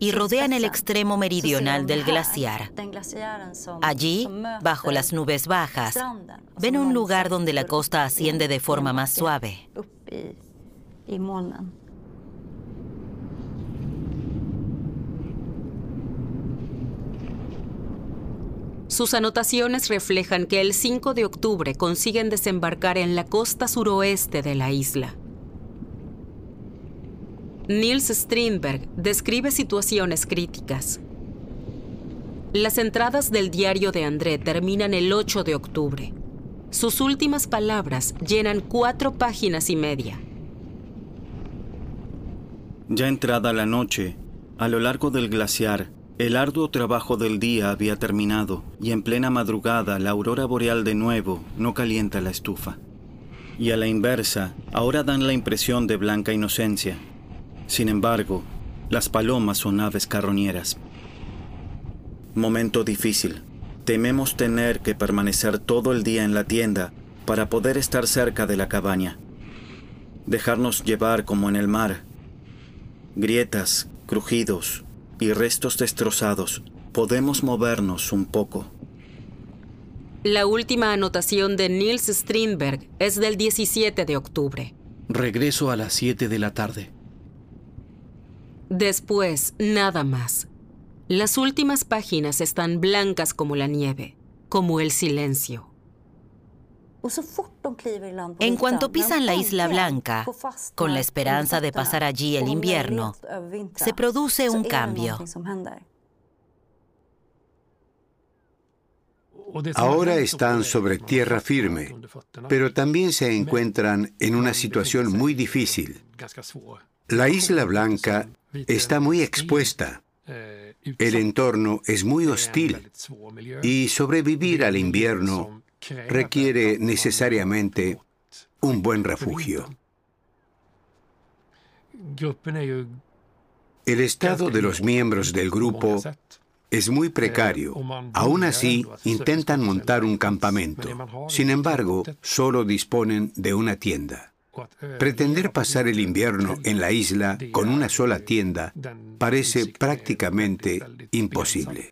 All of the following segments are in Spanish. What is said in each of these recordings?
y rodean el extremo meridional del glaciar. Allí, bajo las nubes bajas, ven un lugar donde la costa asciende de forma más suave. Sus anotaciones reflejan que el 5 de octubre consiguen desembarcar en la costa suroeste de la isla. Niels Strindberg describe situaciones críticas. Las entradas del diario de André terminan el 8 de octubre. Sus últimas palabras llenan 4 páginas y media. Ya entrada la noche, a lo largo del glaciar, el arduo trabajo del día había terminado y en plena madrugada la aurora boreal de nuevo no calienta la estufa. Y a la inversa, ahora dan la impresión de blanca inocencia. Sin embargo, las palomas son aves carroñeras. Momento difícil. Tememos tener que permanecer todo el día en la tienda para poder estar cerca de la cabaña. Dejarnos llevar como en el mar. Grietas, crujidos y restos destrozados. Podemos movernos un poco. La última anotación de Niels Strindberg es del 17 de octubre. Regreso a las 7 de la tarde. Después, nada más. Las últimas páginas están blancas como la nieve, como el silencio. En cuanto pisan la Isla Blanca, con la esperanza de pasar allí el invierno, se produce un cambio. Ahora están sobre tierra firme, pero también se encuentran en una situación muy difícil. La Isla Blanca está muy expuesta. El entorno es muy hostil y sobrevivir al invierno requiere necesariamente un buen refugio. El estado de los miembros del grupo es muy precario. Aún así, intentan montar un campamento. Sin embargo, solo disponen de una tienda. Pretender pasar el invierno en la isla con una sola tienda parece prácticamente imposible.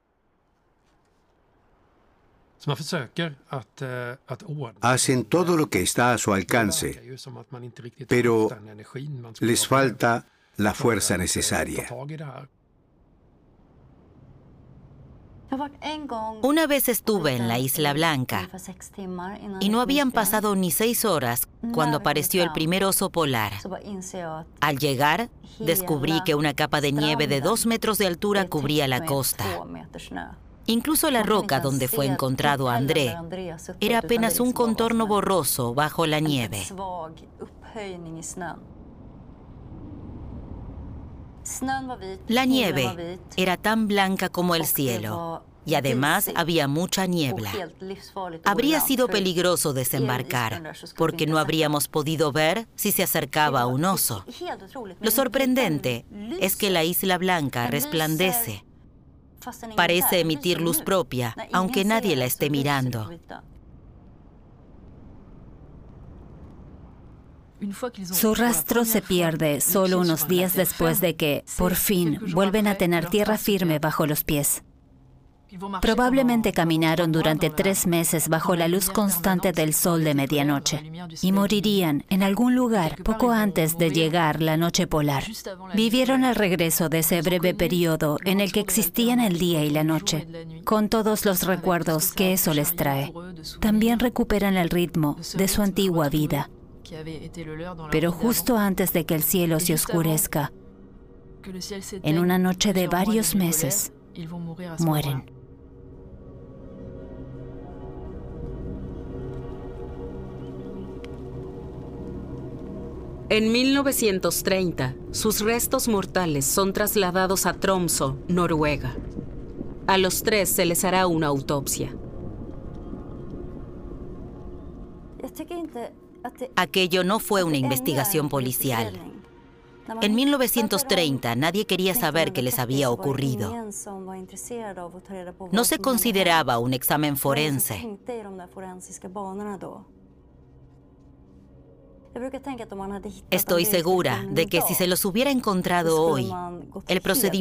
Hacen todo lo que está a su alcance, pero les falta la fuerza necesaria. Una vez estuve en la Isla Blanca y no habían pasado ni 6 horas cuando apareció el primer oso polar. Al llegar, descubrí que una capa de nieve de 2 metros de altura cubría la costa. Incluso la roca donde fue encontrado André era apenas un contorno borroso bajo la nieve. La nieve era tan blanca como el cielo y además había mucha niebla. Habría sido peligroso desembarcar porque no habríamos podido ver si se acercaba un oso. Lo sorprendente es que la Isla Blanca resplandece. Parece emitir luz propia, aunque nadie la esté mirando. Su rastro se pierde solo unos días después de que, por fin, vuelven a tener tierra firme bajo los pies. Probablemente caminaron durante 3 meses bajo la luz constante del sol de medianoche y morirían en algún lugar poco antes de llegar la noche polar. Vivieron el regreso de ese breve periodo en el que existían el día y la noche, con todos los recuerdos que eso les trae. También recuperan el ritmo de su antigua vida. Pero justo antes de que el cielo se oscurezca, en una noche de varios meses, mueren. En 1930, sus restos mortales son trasladados a Tromsø, Noruega. A los 3 se les hará una autopsia. Aquello no fue una investigación policial. En 1930 nadie quería saber qué les había ocurrido. No se consideraba un examen forense. Estoy segura de que si se los hubiera encontrado hoy, el procedimiento